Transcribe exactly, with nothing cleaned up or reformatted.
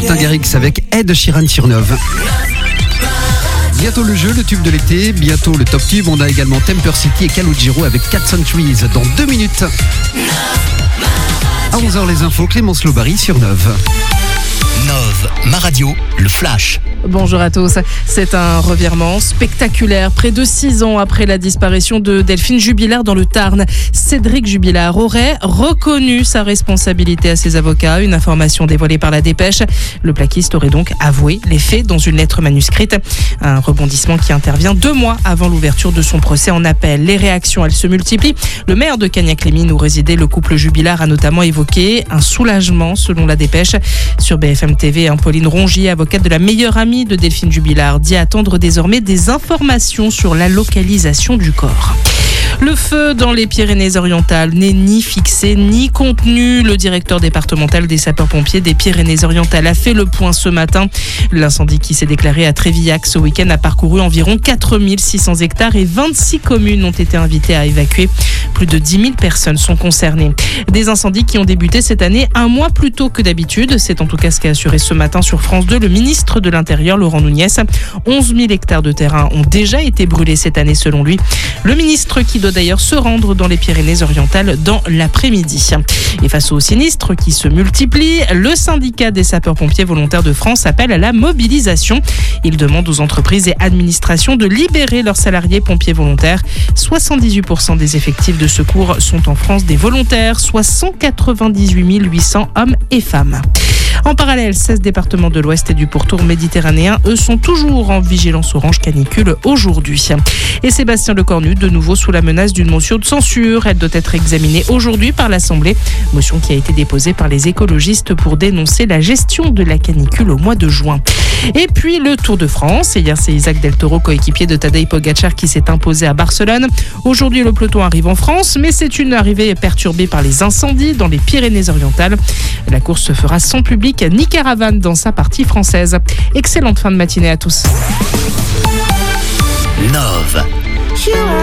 Martin Garrix avec Ed Sheeran sur Neuve. Bientôt le jeu, le tube de l'été, bientôt le top tube. On a également Temper City et Calogero avec Cat Centuries dans deux minutes. À onze heures les infos, Clémence Lobary sur Neuve. Neuve, ma radio, le flash. Bonjour à tous. C'est un revirement spectaculaire. Près de six ans après la disparition de Delphine Jubilard dans le Tarn, Cédric Jubilard aurait reconnu sa responsabilité à ses avocats. Une information dévoilée par la Dépêche. Le plaquiste aurait donc avoué les faits dans une lettre manuscrite. Un rebondissement qui intervient deux mois avant l'ouverture de son procès en appel. Les réactions, elles se multiplient. Le maire de Cagnac-les-Mines où résidait le couple Jubilard a notamment évoqué un soulagement selon la Dépêche. Sur B F M T V, Pauline Rongier, avocate de la meilleure amie de Delphine Jubilard, dit attendre désormais des informations sur la localisation du corps. Le feu dans les Pyrénées-Orientales n'est ni fixé ni contenu. Le directeur départemental des sapeurs-pompiers des Pyrénées-Orientales a fait le point ce matin. L'incendie qui s'est déclaré à Trévillac ce week-end a parcouru environ quatre mille six cents hectares et vingt-six communes ont été invitées à évacuer. Plus de dix mille personnes sont concernées. Des incendies qui ont débuté cette année un mois plus tôt que d'habitude. C'est en tout cas ce qu'a assuré ce matin sur France deux le ministre de l'Intérieur, Laurent Nunez. onze mille hectares de terrain ont déjà été brûlés cette année selon lui. Le ministre qui doit d'ailleurs se rendre dans les Pyrénées-Orientales dans l'après-midi. Et face aux sinistres qui se multiplient, le syndicat des sapeurs-pompiers volontaires de France appelle à la mobilisation. Il demande aux entreprises et administrations de libérer leurs salariés pompiers volontaires. soixante-dix-huit pour cent des effectifs de secours sont en France des volontaires, soit cent quatre-vingt-dix-huit mille huit cents hommes et femmes. En parallèle, seize départements de l'Ouest et du pourtour méditerranéen, eux, sont toujours en vigilance orange canicule aujourd'hui. Et Sébastien Lecornu, de nouveau sous la menace d'une motion de censure. Elle doit être examinée aujourd'hui par l'Assemblée. Motion qui a été déposée par les écologistes pour dénoncer la gestion de la canicule au mois de juin. Et puis le Tour de France. Hier, c'est Isaac Del Toro, coéquipier de Tadej Pogacar, qui s'est imposé à Barcelone. Aujourd'hui, le peloton arrive en France, mais c'est une arrivée perturbée par les incendies dans les Pyrénées-Orientales. La course se fera sans public ni caravane dans sa partie française. Excellente fin de matinée à tous. Neuve.